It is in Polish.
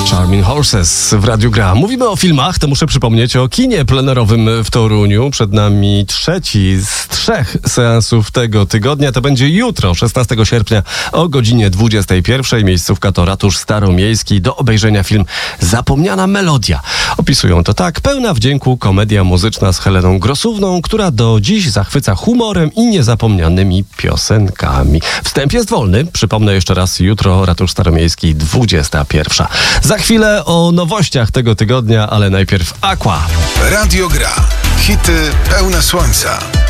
Charming Horses w Radiu Gra. Mówimy o filmach, to muszę przypomnieć o kinie plenerowym w Toruniu. Przed nami trzeci z 3 seansów tego tygodnia. To będzie jutro, 16 sierpnia o godzinie 21. Miejscówka to Ratusz Staromiejski. Do obejrzenia film Zapomniana Melodia. Opisują to tak: pełna wdzięku komedia muzyczna z Heleną Grosówną, która do dziś zachwyca humorem i niezapomnianymi piosenkami. Wstęp jest wolny. Przypomnę jeszcze raz, jutro Ratusz Staromiejski, 21. Za chwilę o nowościach tego tygodnia, ale najpierw Aqua. Radio Gra. Hity pełne słońca.